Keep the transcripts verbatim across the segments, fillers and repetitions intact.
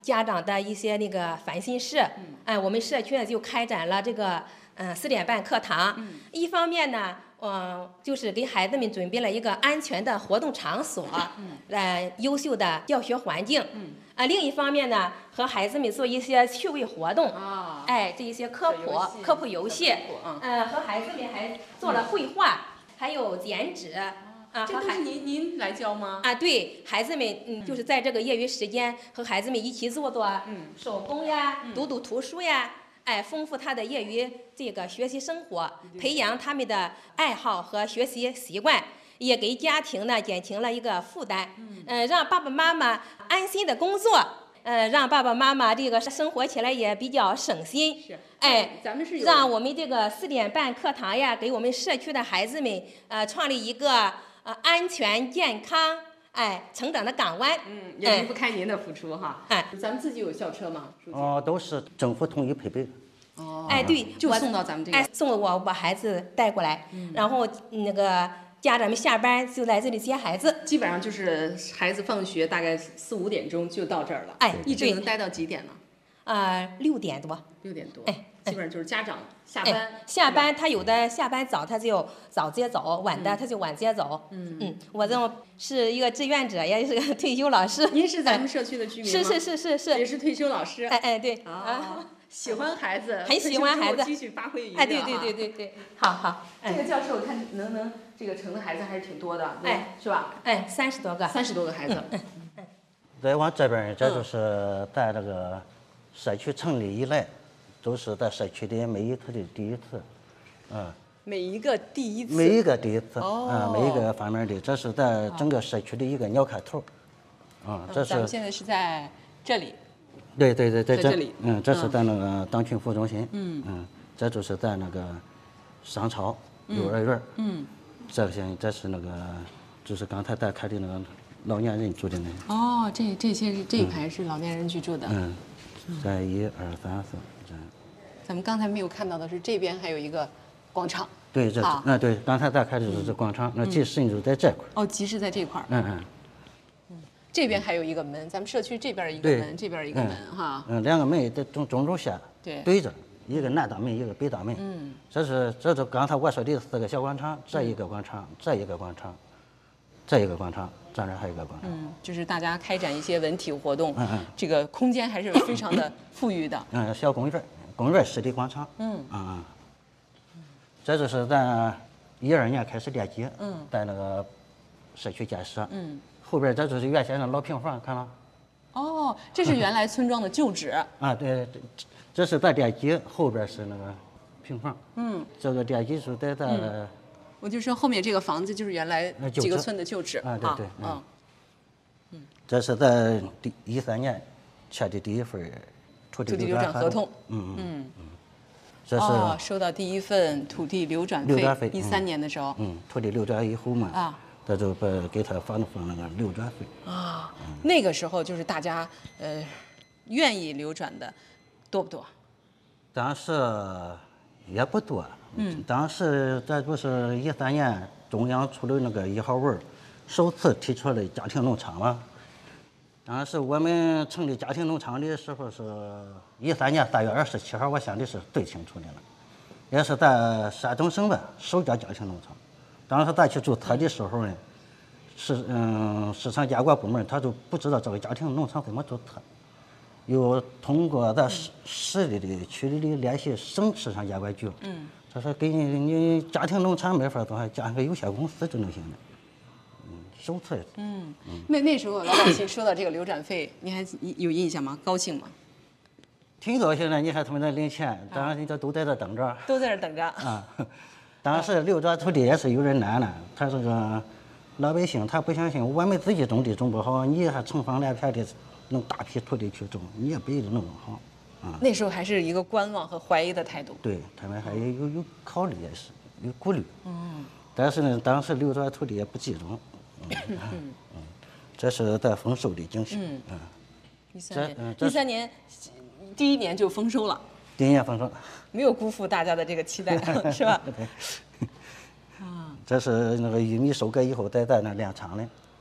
家长的一些那个烦心事，嗯，哎，我们社区呢就开展了这个嗯四点半课堂，嗯，一方面呢，嗯，就是给孩子们准备了一个安全的活动场所，嗯，呃，优秀的教学环境，嗯，啊，另一方面呢，和孩子们做一些趣味活动，啊，哎，这一些科普科普游戏，嗯，呃，和孩子们还做了绘画，还有剪纸。 啊，这都是您您来教吗？ 啊，对，孩子们，嗯，就是在这个业余时间和孩子们一起做做，嗯，手工呀，嗯、读读图书呀，哎，丰富他的业余这个学习生活，培养他们的爱好和学习习惯，也给家庭呢减轻了一个负担，嗯，呃，让爸爸妈妈安心的工作。呃，让爸爸妈妈这个生活起来也比较省心。 是， 哎， 咱们是让我们这个四点半课堂呀，给我们社区的孩子们呃创立一个呃安全健康哎成长的港湾。 嗯，也离不开您的付出哈。 哎， 咱们自己有校车吗？ 哦，都是政府统一配备。 哦， 哎，对， 就送到咱们这个。 哎，送我把孩子带过来，嗯、然后那个。家长们下班就在这里接孩子， 基本上就是孩子放学大概四五点钟就到这儿了， 哎， 一直能待到几点呢？ 啊，六点多。 六点多， 哎， 基本上就是家长下班。 哎、下班他有的下班早，他就早接走；晚的他就晚接走。嗯嗯，我这种是一个志愿者，也是个退休老师。 您是咱们社区的居民吗？ 是是是是是， 也是退休老师。 哎哎对啊。喜欢孩子， 很喜欢孩子， 继续发挥余热。 哎，对对对对对，好好。 这个教室我看能能这个成的孩子还是挺多的，哎，是吧？ 哎，三十多个， 三十多个孩子。 再往这边，这就是在这个社区成立以来，都是在社区的每一次的第一次，嗯。 每一个第一次。 每一个第一次，啊，每一个方面的，这是在整个社区的一个鸟开头，啊，这是。 咱们现在是在这里。 对对对，在这里， 嗯，这是在那个党群服务中心，嗯嗯，这就是在那个商超、幼儿园，嗯，这些这是那个，就是刚才带开的那个老年人住的那。 哦，这这些这一排是老年人居住的。 嗯，在一二三四这。 咱们刚才没有看到的是这边还有一个广场。 对，这嗯对，刚才带开的就是这广场，那集市就在这块。 哦，集市在这块儿。 嗯嗯。 这边还有一个门，咱们社区这边一个门，这边一个门，哈。 嗯，两个门在中中轴线对对着，一个南大门，一个北大门。嗯，这是这是刚才我说的四个小广场，这一个广场，这一个广场，这一个广场，这儿还有一个广场。 嗯，就是大家开展一些文体活动， 嗯嗯， 这个空间还是非常的富裕的。 嗯，小公园，公园湿地广场。嗯啊，这就是咱一二年开始联机，嗯，在那个社区建设，嗯。后边这就是原先的老平房，看了。 哦，这是原来村庄的旧址。 啊，对，这这是在电机，后边是那个平房。嗯，这个电机是在在、嗯。 我就说后面这个房子就是原来几个村的旧址。 啊，对对。 嗯。嗯。 嗯这是在第一三年签的第一份土地流转合同。 嗯嗯嗯。 这是、哦、收到第一份土地流转费。 流转费。 一三年的时候。 嗯，土地流转以后嘛。啊。这就把给他发了放那个流转费啊、嗯，那个时候就是大家呃愿意流转的多不多？ 当时也不多，嗯，当时这不是一三年中央出的那个一号文，首次提出了家庭农场嘛。当时我们成立家庭农场的时候是一三年三月二十七号，我想的是最清楚的了，也是在山东省的首家家庭农场。当时咱去注册的时候呢，市嗯市场监管部门他就不知道这个家庭农场怎么注册，又通过咱市市里的区里的联系省市场监管局，嗯，他说给你你家庭农场没法做，还加个有限公司就能行了，嗯，首次。 嗯嗯，那那时候老百姓收到这个流转费，你还有印象吗？高兴吗？ 挺高兴的，你看他们在领钱，当然人家都在这等着， 都在这等着啊。当时流转土地也是有人难了，他这个老百姓他不相信，我们自己种地种不好，你还成方连片的弄大批土地去种，你也不一定弄好啊。 那时候还是一个观望和怀疑的态度。 对他们还有有有考虑，也是有顾虑。嗯。但是呢，当时流转土地也不集中。嗯嗯嗯。这是在丰收的景象。嗯嗯。 一三年，一三年第一年就丰收了。 第一年丰收。 没有辜负大家的这个期待，是吧？ 啊，这是那个玉米收割以后再在那晾场的，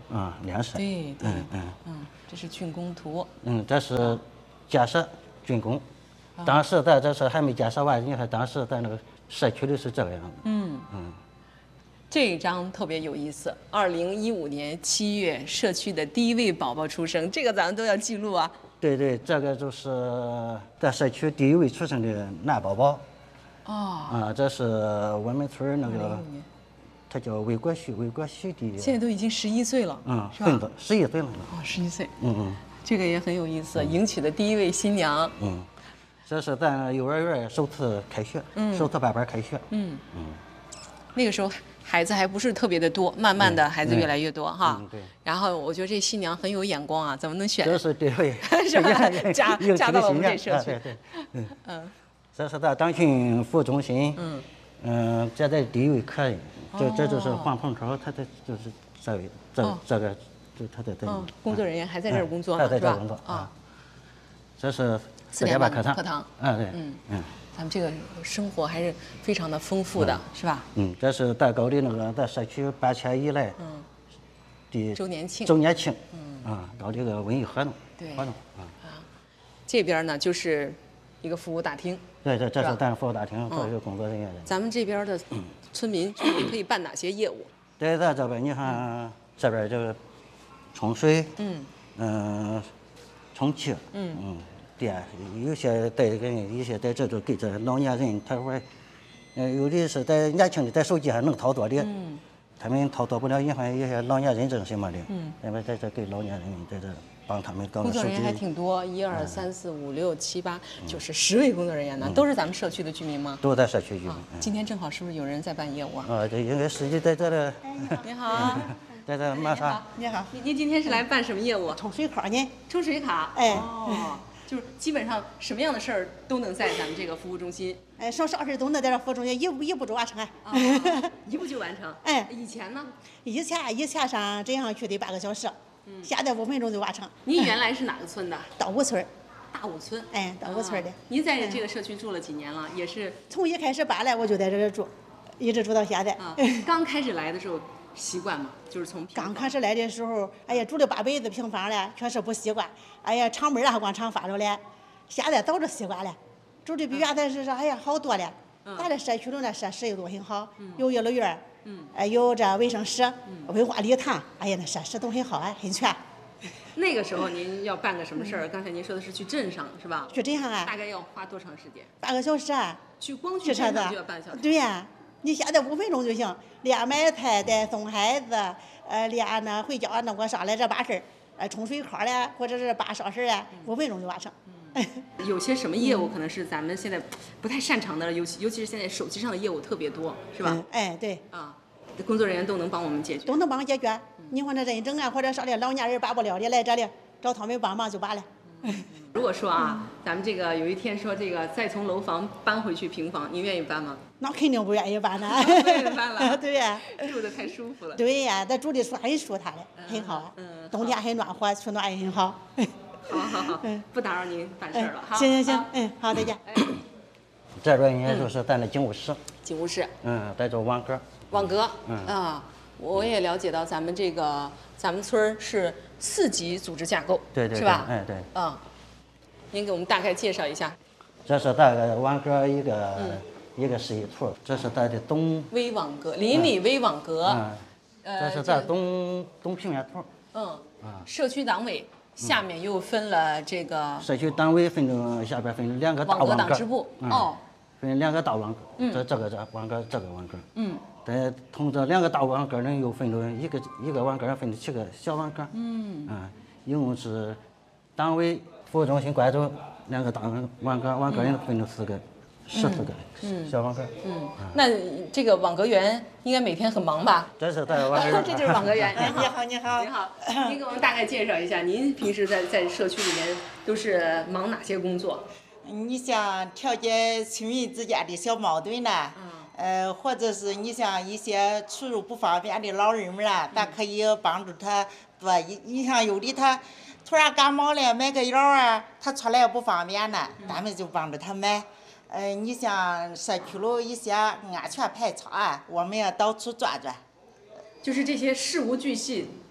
嗯，粮食。 对对， 嗯嗯嗯，这是竣工图。 嗯，这是建设竣工。当时在这是还没建设完，你看当时在那个社区里是这个样子。 嗯嗯， 这一张特别有意思。二零一五年七月，社区的第一位宝宝出生，这个咱们都要记录啊。 对对，这个就是在社区第一位出生的男宝宝。 哦， 啊，这是我们村儿那个二零一五年， 他叫魏国旭，魏国旭的。 现在都已经十一岁了， 嗯， 是吧？ 孙子十一岁了。 哦，十一岁， 嗯嗯这个也很有意思，迎娶的第一位新娘。 嗯，这是咱幼儿园首次开学，首次办班开学。 嗯嗯， 那个时候孩子还不是特别的多，慢慢的孩子越来越多哈。 嗯对。 然后我觉得这新娘很有眼光啊，怎么能选？ 这是这位是吧？嫁有嫁到了我们这啊社区。 对对，嗯嗯这是咱党训服务中心。 嗯。 嗯，这在第一位客人，这这就是黄鹏超，他的就是这位，这哦这个就他在这里嗯，。工作人员还在这儿工作还呢，是吧在这儿工作？ 啊。 这是四点半课堂。 课堂。 嗯，对。 嗯嗯咱们这个生活还是非常的丰富的，是吧？ 嗯，这是咱搞的那个在社区搬迁以来嗯， 的周年庆。 周年庆。嗯。啊，搞这个文艺活动。 对活动啊。 这边呢就是一个服务大厅。 对对，这是吧是咱服务大厅，这是工作人员的。 咱们这边的村民居民可以办哪些业务？ 在咱这边，你看这边这个冲水， 嗯嗯，充气， 嗯嗯，电，有些在跟有些在这就给这老年人，他会，呃，有的是在年轻的在手机上能操作的， 嗯他们操作不了，因为有些老年人证什么的， 嗯， 咱们在这给老年人在这帮他们搞工个手作人员还机， 挺多，一二三四五六七八，就是十位工作人员呢，都是咱们社区的居民吗？ 都在社区居民。 啊，今天正好是不是有人在办业务啊？ 啊，这应该实际在这里， 你好， 在这马上。 你好， 您您今天是来办什么业务？ 充水卡呢？ 抽水卡。 哎哦，就是基本上什么样的事儿都能在咱们这个服务中心。 哎，上啥事儿都能在这服务中心一步一步就完成。 啊，一步就完成。 哎以前呢？ 以前以前上镇上去得半个小时，现在五分钟就完成。 您原来是哪个村的？ 稻谷村儿， 大武村。 哎，稻谷村儿的啊。您在这个社区住了几年了？也是从一开始搬来我就在这儿住，一直住到现在。 啊，刚开始来的时候习惯吗？就是从平刚房开始来的时候，哎呀，住了八辈子平房了，确实不习惯。哎呀，厂门儿啊还光厂发着嘞，现在早就习惯了。住的比原来是说，哎呀，好多了。咱这社区里呢设施又都很好，有幼儿园儿，哎，有这卫生室、文化礼堂，哎呀，那设施都很好，哎，很全。 那个时候您要办个什么事儿？刚才您说的是去镇上是吧？ 去镇上啊， 大概要花多长时间？ 半个小时啊， 去光去去车子镇上就要半小时。 对呀、你现在五分钟就行，连买菜带送孩子，呃，连那回家弄个啥来这办事儿，呃，冲水卡嘞，或者是办啥事儿嘞，五分钟就完成。 有些什么业务可能是咱们现在不太擅长的，尤其尤其是现在手机上的业务特别多，是吧嗯？哎，对， 啊，工作人员都能帮我们解决。 都能帮解决。你说那认证啊，或者啥的，老年人办不了的，来这里找他们帮忙就办了。 如果说啊，咱们这个有一天说这个再从楼房搬回去平房，您愿意搬吗？ 那肯定不愿意办呢。 不愿意搬了对呀、 住的太舒服了。 对呀、咱住的舒很舒坦的，很好。 嗯冬天很暖和，取暖也很好。 好好好，不打扰您办事哎儿了。好， 行行行好， 嗯，好，再见。 这边也就是咱的警务室， 警务室。 嗯，在这网格。 网格， 嗯啊，我也了解到咱们这个咱们村儿是四级组织架构， 对对对是吧？ 哎对啊，您给我们大概介绍一下这是咱个网格一个、 嗯一个示意图，这是咱的东， 微网格，邻里微网格， 嗯， 呃这是咱东东平面图。 嗯，社区党委下面又分了这个社区党委分成下边分两个大网格网格， 党支部， 嗯、 哦， 分两个大网格， 嗯这这个这网格，这个网格， 嗯， 再从这两个大网格呢又分成一个一个网格分成七个小网格， 嗯， 啊，一共是党委服务中心关注两个大网格，网格呢分成四个，十四个小网格， 嗯，那这个网格员应该每天很忙吧？ 这是咱网格， 这就是网格员。 哎，你好，你好您。好，您给我们大概介绍一下，您平时在在社区里面都是忙哪些工作？ 你像调解村民之间的小矛盾啦，呃，或者是你像一些出入不方便的老人们啦，咱可以帮助他做一，你像有的他突然感冒了，买个药啊，他出来不方便了，咱们就帮着他买。呃，你像社区里一些安全排查啊，我们也到处转转。 就是这些事无巨细，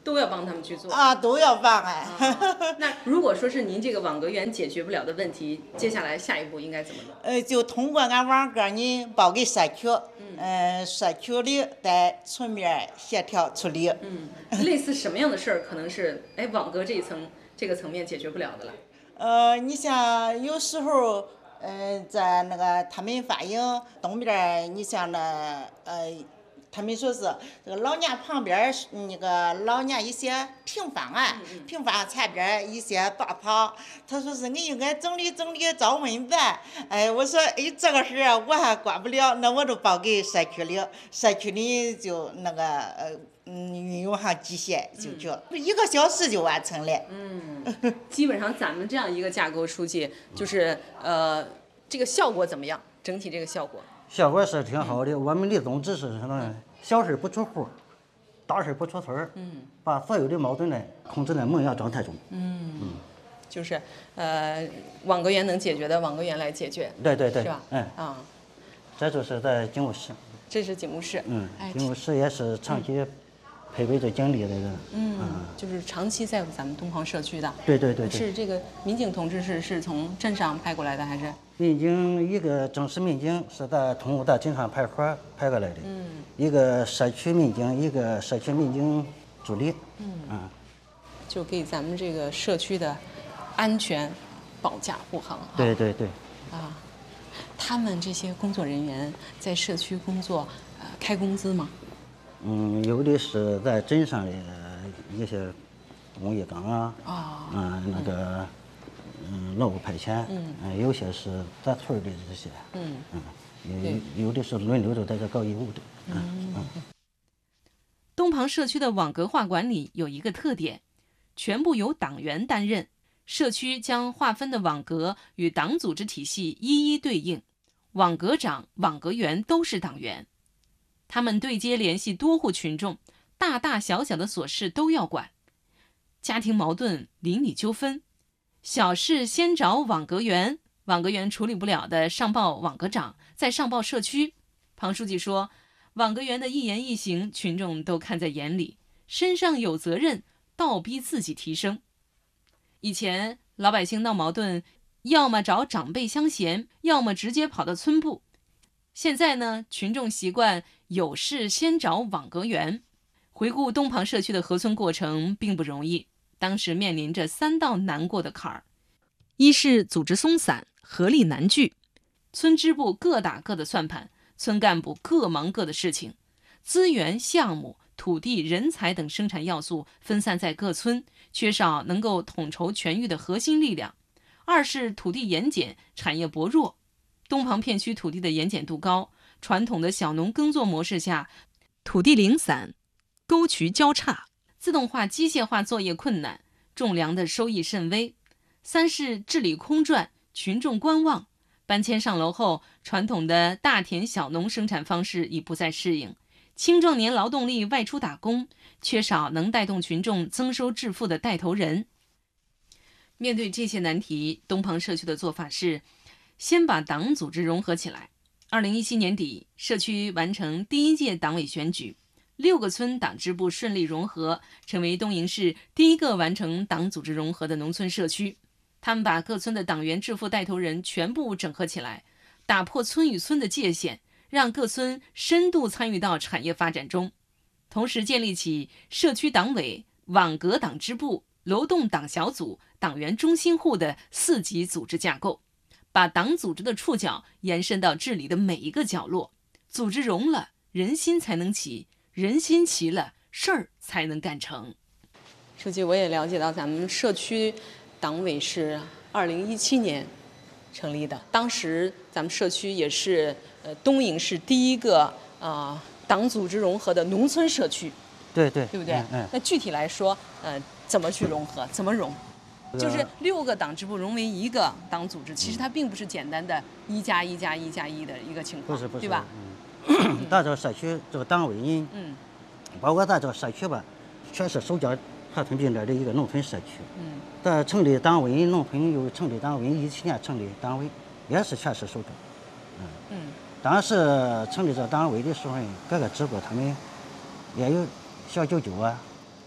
都要帮他们去做啊，都要帮哎。 那如果说是您这个网格员解决不了的问题，接下来下一步应该怎么弄？ 呃，就通过俺网格呢报给社区，嗯、呃，社区里在村面协调处理。 嗯，类似什么样的事儿可能是哎网格这一层这个层面解决不了的了？ 呃，你像有时候，嗯、呃，在那个他们反映东边，你像那呃。他们说是这个老年旁边那个老年一些平房啊，嗯、平房前边一些杂草，他说是俺应该整理整理招蚊子。哎，我说哎这个事儿我还管不了，那我就报给社区里，社区里就那个呃嗯运用上机械就去了，嗯、一个小时就完成了。 嗯，基本上咱们这样一个架构出去，就是呃这个效果怎么样？整体这个效果？ 效果是挺好的，嗯、我们的宗旨是什么？小事不出户，大事不出村嗯，把所有的矛盾呢控制在萌芽状态中。 嗯嗯，就是呃，网格员能解决的，网格员来解决。 对对对， 是吧？ 嗯啊， 这就是在警务室。 这是警务室。 嗯，警务室也是长期配备着警力的人。 嗯，嗯就是长期在咱们东庞社区的。 对对对对。 是这个民警同志是是从镇上派过来的还是？ 民警一个正式民警是在通武大警察派出所派过来的， 嗯， 一个社区民警，一个社区民警助理， 嗯， 啊， 就给咱们这个社区的安全保驾护航。 对对对。 啊，他们这些工作人员在社区工作，呃，开工资吗？ 嗯，有的是在镇上的一些工艺岗啊， 啊， 嗯，那个。嗯，劳务派遣，嗯，嗯，有些是咱村里的这些，嗯嗯，有有的是轮流的在这搞义务的，嗯嗯。 东庞社区的网格化管理有一个特点，全部由党员担任，社区将划分的网格与党组织体系一一对应，网格长、网格员都是党员，他们对接联系多户群众，大大小小的琐事都要管，家庭矛盾、邻里纠纷。小事先找网格员，网格员处理不了的上报网格长，再上报社区。庞书记说，网格员的一言一行，群众都看在眼里，身上有责任，倒逼自己提升。以前老百姓闹矛盾，要么找长辈相嫌，要么直接跑到村部。现在呢，群众习惯有事先找网格员。回顾东庞社区的核村过程并不容易。当时面临着三道难过的坎儿，一是组织松散，合力难聚，村支部各打各的算盘，村干部各忙各的事情，资源、项目、土地、人才等生产要素分散在各村，缺少能够统筹全域的核心力量。二是土地盐碱，产业薄弱，东庞片区土地的盐碱度高，传统的小农耕作模式下，土地零散，沟渠交叉，自动化、机械化作业困难，种粮的收益甚微。三是治理空转，群众观望。搬迁上楼后，传统的大田小农生产方式已不再适应，青壮年劳动力外出打工，缺少能带动群众增收致富的带头人。面对这些难题，东庞社区的做法是先把党组织融合起来。二零一七年底，社区完成第一届党委选举，六个村党支部顺利融合，成为东营市第一个完成党组织融合的农村社区。他们把各村的党员致富带头人全部整合起来，打破村与村的界限，让各村深度参与到产业发展中。同时建立起社区党委、网格党支部、流动党小组、党员中心户的四级组织架构，把党组织的触角延伸到治理的每一个角落。组织融了，人心才能齐，人心齐了，事儿才能干成。 书记，我也了解到咱们社区党委是二零一七年成立的，当时咱们社区也是呃东营市第一个呃党组织融合的农村社区。 对对， 对不对？ 嗯嗯。 那具体来说，呃，怎么去融合？怎么融？就是六个党支部融为一个党组织，其实它并不是简单的一加一加一加一的一个情况， 不是不是， 对吧？ 嗯，咱这个社区这个党委呢， 嗯， 包括咱这个社区吧，全是首家河村并列的一个农村社区。 嗯， 咱成立党委，农村又成立党委，一七年成立党委，也是全市首长。嗯嗯，当时成立这党委的时候，各个支部他们也有小九九啊，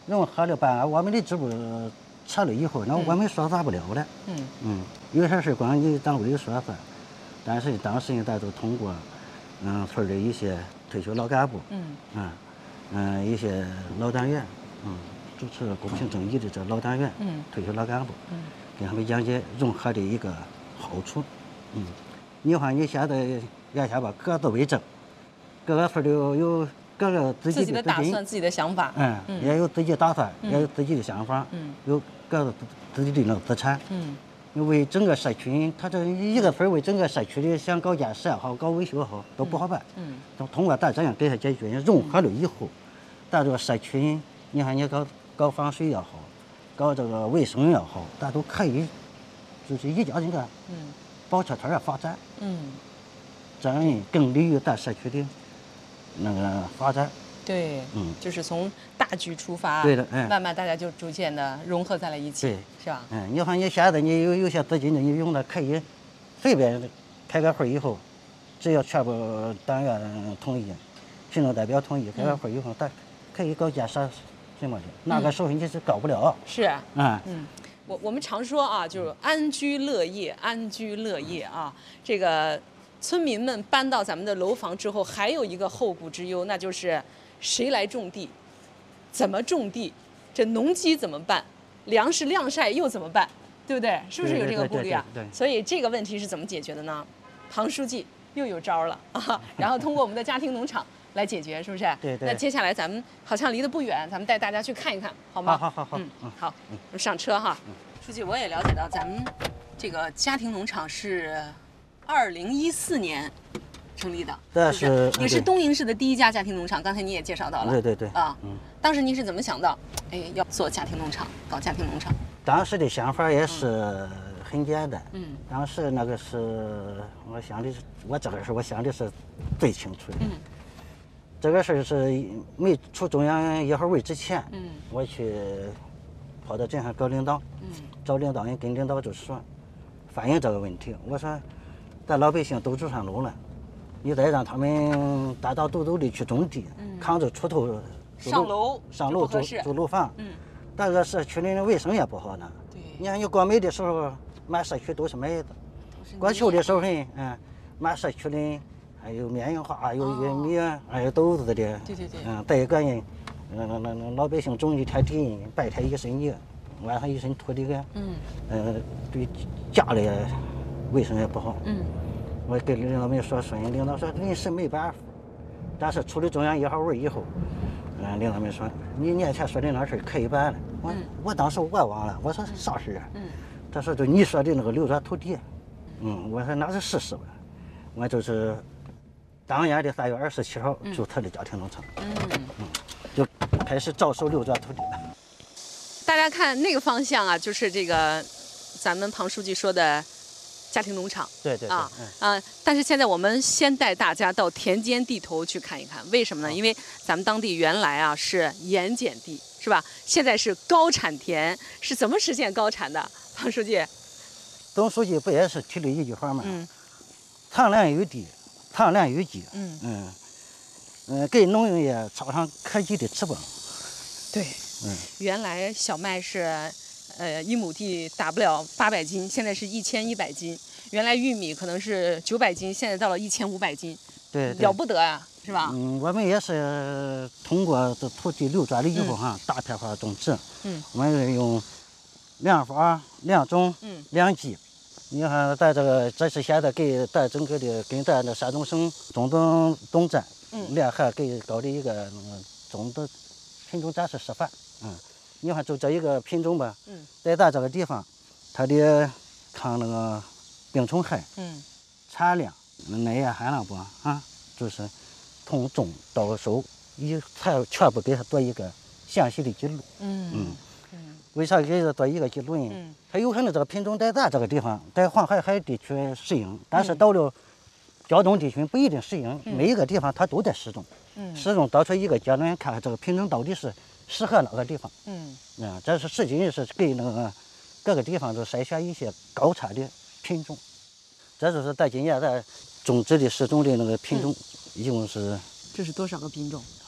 融合了把我们的植物撤了以后，那我们说啥不了了。 嗯嗯，有些事光你党委说啥，但是当时呢，咱都通过嗯村的一些退休老干部， 嗯嗯嗯一些老党员，嗯主持公平正义的这老党员， 嗯退休老干部， 嗯， 给他们讲解融合的一个好处。嗯，你看你现在眼下吧，各自为政，各个村都有各个自己自己的的资金打算，自己的想法。 嗯， 嗯也有自己的打算， 嗯也有自己的想法， 嗯有各自自己的那个资产。 嗯为整个社区，他这一个村为整个社区的想搞建设也好，搞维修也好，都不好办。 嗯都通过咱这样给他解决，融合了以后，咱这个社区，你看你搞搞防水也好，搞这个卫生也好，咱都可以，就是一家人个嗯保车村儿发展， 嗯， 这样更利于咱社区的那个发展。 对， 嗯就是从大局出发， 对的哎慢慢大家就逐渐的融合在了一起， 对， 是吧？ 嗯，你看你现在你有有些资金呢，你用了可以随便开个会以后，只要全部党员同意，群众代表同意，开个会以后，咱可以搞建设什么的。那个时候你是搞不了。 是， 啊。 嗯，我我们常说啊，就是安居乐业，安居乐业啊。这个村民们搬到咱们的楼房之后，还有一个后顾之忧，那就是谁来种地，怎么种地，这农机怎么办，粮食晾晒又怎么办，对不对？是不是有这个顾虑啊？ 对对对对对所以这个问题是怎么解决的呢？庞书记又有招了啊！然后通过我们的家庭农场来解决，是不是？ 对对那接下来咱们好像离得不远，咱们带大家去看一看，好吗？ 好好好好嗯嗯好，我们上车哈。书记，我也了解到咱们这个家庭农场是二零一四年成立的， 这是不是是也是对东营市的第一家家庭农场。刚才你也介绍到了， 对对对啊， 嗯， 当时您是怎么想到，哎，要做家庭农场，搞家庭农场？ 当时的想法也是很简单。 嗯当时那个是我想的是，我这个事我想的是最清楚的。 嗯这个事儿是没出中央一号委之前， 嗯我去跑到镇上找领导， 嗯找领导人跟领导就说，反映这个问题。我说，咱老百姓都住上楼了，你再让他们大大抖抖的去种地，扛着锄头住上楼上楼住就不合适住楼房， 嗯， 那个社区里的卫生也不好呢。 对你看你过梅的时候，满社区都是麦子；过秋的时候呢，嗯，满社区里还有棉花，还有玉米，还有豆子的。 对对对嗯，再一个呢，那那那那老百姓种一天地，白天一身泥，晚上一身土的个。 嗯呃，对家里卫生也不好。 嗯我跟领导们说说，领导说临时没办法，但是出了中央一号委以后，嗯，领导们说你年前说的那事儿可以办了。我、我当时我忘了，我说啥事啊？ 嗯他说就你说的那个流转土地，嗯，我说那是事实吧。我就是当年的三月二十七号注册的家庭农场， 嗯。 就开始招收流转土地了。 大家看那个方向啊，就是这个咱们庞书记说的家庭农场。 对对对， 啊嗯。 啊！但是现在我们先带大家到田间地头去看一看，为什么呢？因为咱们当地原来啊是盐碱地，是吧？现在是高产田，是怎么实现高产的？庞书记， 董书记不也是提了一句话吗？ 嗯藏粮于地，藏粮于己。 嗯嗯嗯，给农业插上科技的翅膀。 对， 嗯， 原来小麦是，呃，一亩地打不了八百斤，现在是一千一百斤。原来玉米可能是九百斤，现在到了一千五百斤， 对对了不得啊，是吧？ 嗯，我们也是通过这土地流转了以后哈，大片化种植。 嗯， 我们是用两发、两种、 嗯两季。你看，咱这个这是现在给咱整个的跟咱的山东省中东东站嗯联合给搞的一个嗯种的品种展示示范。嗯，你看就这一个品种吧， 嗯在咱这个地方，它的抗那个病虫害、 嗯产量、耐盐含量不啊，就是从种到收，一全全部给它做一个详细的记录。 嗯嗯，为啥给它做一个记录呢？ 嗯它有可能这个品种在咱这个地方，在黄海海地区适应，但是到了胶东地区不一定适应。每一个地方它都在试种， 嗯试种得出一个结论，看看这个品种到底是适合哪个地方。 嗯嗯，这是实际是给那个各个地方都筛选一些高产的品种。这就是咱今年咱种植的试种的那个品种，一共是这是多少个品种？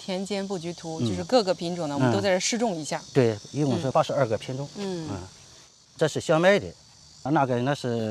田间布局图，就是各个品种呢，我们都在这试种一下。 对，一共是八十二个品种。 嗯， 这是小麦的，那个那是